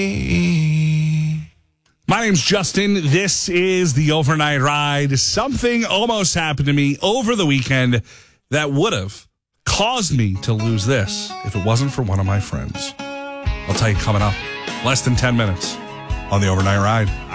My name's Justin. This is the Overnight Ride. Something almost happened to me over the weekend that would have caused me to lose this if it wasn't for one of my friends. I'll tell you coming up. Less than 10 minutes on the Overnight Ride.